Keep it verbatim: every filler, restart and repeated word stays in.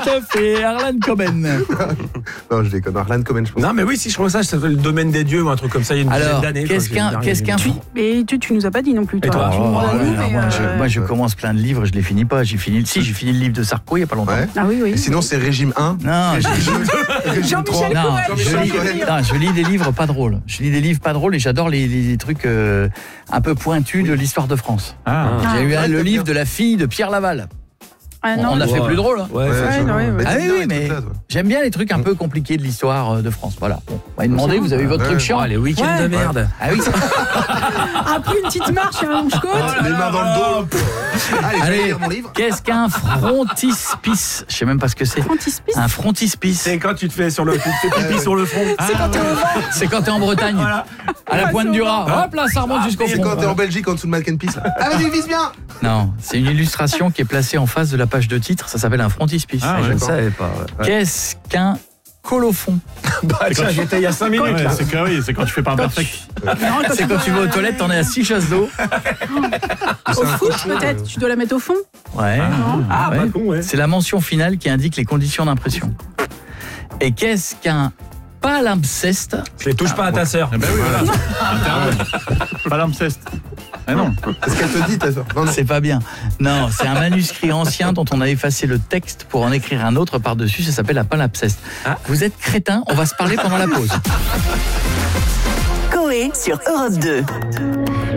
Titoff et Harlan Coben. Non, je déconne. Harlan Coben, je pense. Non, mais oui, si je crois ça, ça s'appelle le domaine des dieux ou un truc comme ça, il y a une dizaine Alors, d'années. qu'est-ce quoi, qu'un, j'ai qu'est-ce qu'un... Mais tu, tu nous as pas dit non plus, toi. Et toi Tu nous Oh, as ouais, dit, alors mais, moi, je, euh, moi, je commence plein de livres, je les finis pas. J'ai fini, si, j'ai fini le livre de Sarko il y a pas longtemps. Ouais. Ah oui, oui. Et sinon, c'est régime un. Non, Régime je- deux, régime trois. Jean-Michel non, Cohen, je Jean-Michel lis, Cohen. non, je lis des livres pas drôles. Je lis des livres pas drôles et j'adore les, les, les trucs euh, un peu pointus de l'histoire de France. Ah. J'ai eu un- ouais, le t'aimes livre bien. de la fille de Pierre Laval. Ah, On- non, on a non. fait plus drôle. Hein. Ouais, Ouais, c'est- je- ouais, ouais. Mais Ah t'aimes oui, bien oui, les mais trucs là, toi. j'aime bien les trucs un peu compliqués de l'histoire de France. Voilà. Bon, on va demander, vous avez eu votre Ouais. truc chiant. Oh, les week-ends Ouais. de merde. Ah oui. Après une petite marche et un longe-côte. Les mains dans le dos. Allez, je vais Allez, lire mon livre. qu'est-ce qu'un frontispice? Je sais même pas ce que c'est. Frontispice. Un frontispice. C'est quand tu te fais sur le, tu te fais pipi sur le front. C'est quand t'es au vent. C'est quand t'es en Bretagne, à la pointe du Raz. Hop là, ça remonte jusqu'au C'est front. quand t'es en Belgique en dessous de Malken Peace. Ah, vas-y, vise bien. Non, c'est une illustration qui est placée en face de la page de titre. Ça s'appelle un frontispice. Ah, Je ne d'accord. savais pas. ouais. Qu'est-ce qu'un colophon? Bah, tiens, j'étais il y a cinq minutes Ouais, là. c'est que oui, c'est quand tu fais pas un Quand perfect. tu- C'est quand tu vas aux toilettes, t'en es à six chasses d'eau. Au foot, peut-être. Tu dois la mettre au fond. Ouais. Ah, Ouais. pas con, ouais. C'est la mention finale qui indique les conditions d'impression. Et qu'est-ce qu'un palimpseste? Je les touche pas à ta sœur. Eh ben oui, voilà. Interdit. Pas l'alceste. Ah non. C'est ce qu'elle te dit, ta soeur. Non, non. C'est pas bien. Non, c'est un manuscrit ancien dont on a effacé le texte pour en écrire un autre par-dessus. Ça s'appelle la palimpseste. Ah. Vous êtes crétin, on va se parler pendant la pause. Coé sur Europe deux.